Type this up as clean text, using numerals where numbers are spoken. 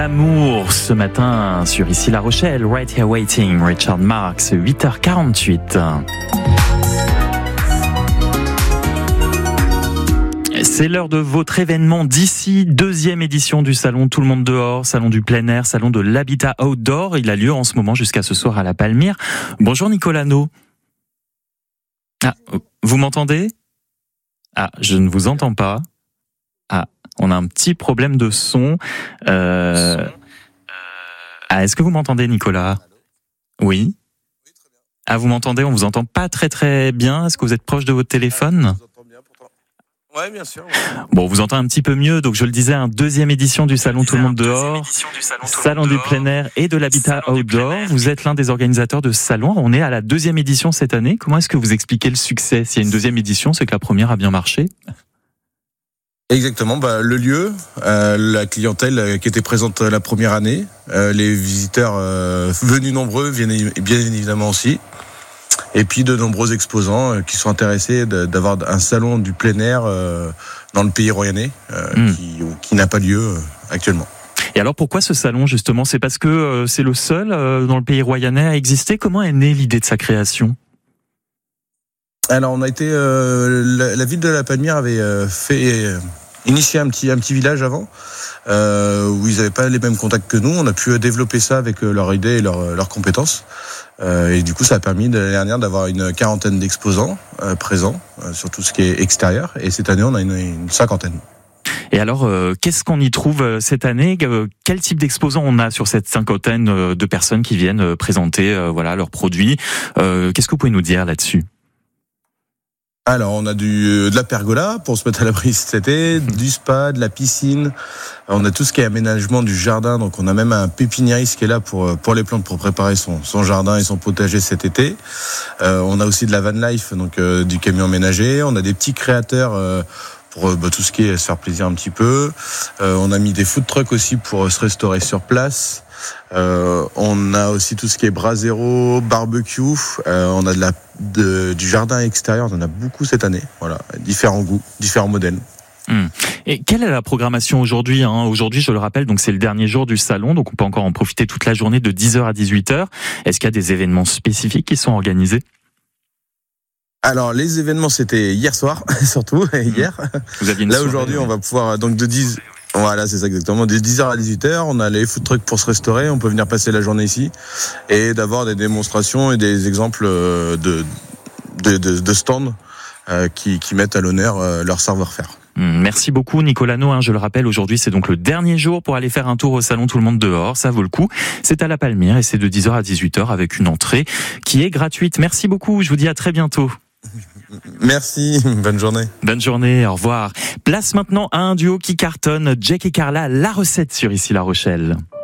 Amour ce matin sur Ici La Rochelle, Right Here Waiting, Richard Marx, 8h48. C'est l'heure de votre événement d'ici, deuxième édition du salon Tout le monde dehors, salon du plein air, salon de l'habitat outdoor. Il a lieu en ce moment jusqu'à ce soir à la Palmyre. Bonjour Nicolas No. Ah, vous m'entendez ? Ah, je ne vous entends pas. Ah, on a un petit problème de son. Ah, est-ce que vous m'entendez, Nicolas ? Oui. Ah, vous m'entendez ? On vous entend pas très bien. Est-ce que vous êtes proche de votre téléphone ? Oui, bien sûr. Ouais. Bon, on vous entend un petit peu mieux. Donc, je le disais, deuxième édition du salon Tout le monde dehors, salon du plein air et de l'habitat outdoor. Vous êtes l'un des organisateurs de ce salon. On est à la deuxième édition cette année. Comment est-ce que vous expliquez le succès ? S'il y a une deuxième édition, c'est que la première a bien marché. Exactement, le lieu, la clientèle qui était présente la première année, les visiteurs venus nombreux viennent bien évidemment aussi, et puis de nombreux exposants qui sont intéressés d'avoir un salon du plein air dans le pays royannais qui n'a pas lieu actuellement. Et alors pourquoi ce salon justement ? C'est parce que c'est le seul dans le pays royannais à exister ? Comment est née l'idée de sa création ? Alors on a été, la ville de la Palmyre avait initié un petit village avant où ils n'avaient pas les mêmes contacts que nous. On a pu développer ça avec leur idée et leurs compétences. Et du coup, ça a permis l'année dernière d'avoir une quarantaine d'exposants présents sur tout ce qui est extérieur. Et cette année, on a une cinquantaine. Et alors, qu'est-ce qu'on y trouve cette année ? Quel type d'exposants on a sur cette cinquantaine de personnes qui viennent présenter leurs produits ? Qu'est-ce que vous pouvez nous dire là-dessus ? Alors, on a de la pergola pour se mettre à l'abri cet été, du spa, de la piscine. On a tout ce qui est aménagement du jardin. Donc, on a même un pépiniériste qui est là pour les plantes, pour préparer son jardin et son potager cet été. On a aussi de la van life, donc du camion aménagé. On a des petits créateurs pour tout ce qui est se faire plaisir un petit peu. On a mis des food trucks aussi pour se restaurer sur place. On a aussi tout ce qui est brasero, barbecue. On a du jardin extérieur. On en a beaucoup cette année. Voilà, différents goûts, différents modèles. Et quelle est la programmation aujourd'hui ? Aujourd'hui, je le rappelle, donc c'est le dernier jour du salon, donc on peut encore en profiter toute la journée de 10h à 18h. Est-ce qu'il y a des événements spécifiques qui sont organisés ? Alors, les événements, c'était hier soir, surtout, hier. Vous aviez une Là, soirée, aujourd'hui, on va pouvoir, donc voilà, c'est ça exactement. De 10h à 18h, on a les food trucks pour se restaurer. On peut venir passer la journée ici et d'avoir des démonstrations et des exemples de stands qui mettent à l'honneur leur savoir-faire. Merci beaucoup Nicolas No. Je le rappelle, aujourd'hui c'est donc le dernier jour pour aller faire un tour au salon Tout le monde dehors. Ça vaut le coup. C'est à la Palmyre et c'est de 10h à 18h avec une entrée qui est gratuite. Merci beaucoup. Je vous dis à très bientôt. Merci, bonne journée. Bonne journée, au revoir. Place maintenant à un duo qui cartonne, Jack et Carla, la recette sur Ici La Rochelle.